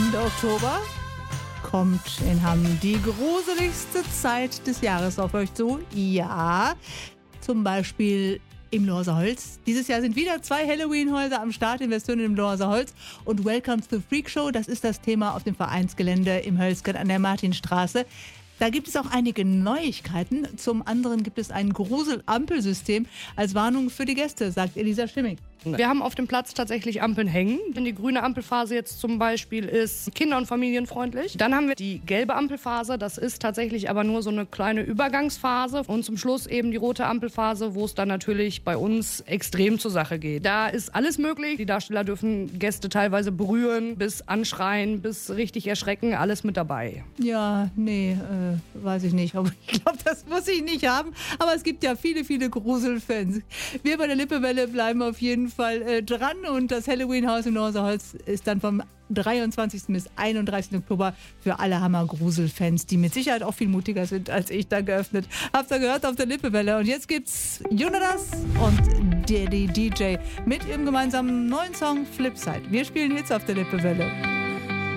Ende Oktober kommt in Hamm die gruseligste Zeit des Jahres auf euch zu. Ja, zum Beispiel im Lohrser Holz. Dieses Jahr sind wieder 2 Halloween-Häuser am Start in Westfalen im Lohrser Holz. Und Welcome to the Freak Show, das ist das Thema auf dem Vereinsgelände im Hölzgen an der Martinstraße. Da gibt es auch einige Neuigkeiten. Zum anderen gibt es ein Grusel-Ampelsystem als Warnung für die Gäste, sagt Elisa Schimming. Wir haben auf dem Platz tatsächlich Ampeln hängen. Die grüne Ampelphase jetzt zum Beispiel ist kinder- und familienfreundlich. Dann haben wir die gelbe Ampelphase. Das ist tatsächlich aber nur so eine kleine Übergangsphase. Und zum Schluss eben die rote Ampelphase, wo es dann natürlich bei uns extrem zur Sache geht. Da ist alles möglich. Die Darsteller dürfen Gäste teilweise berühren, bis anschreien, bis richtig erschrecken. Alles mit dabei. Ja, nee, weiß ich nicht. Aber ich glaube, das muss ich nicht haben. Aber es gibt ja viele, viele Gruselfans. Wir bei der Lippewelle bleiben auf jeden Fall dran. Und das Halloween-Haus im Lohrser Holz ist dann vom 23. bis 31. Oktober für alle Hammer-Grusel-Fans, die mit Sicherheit auch viel mutiger sind als ich, da geöffnet. Habt ihr gehört auf der Lippewelle. Und jetzt gibt's Jonas und Daddy DJ mit ihrem gemeinsamen neuen Song Flipside. Wir spielen Hits auf der Lippewelle.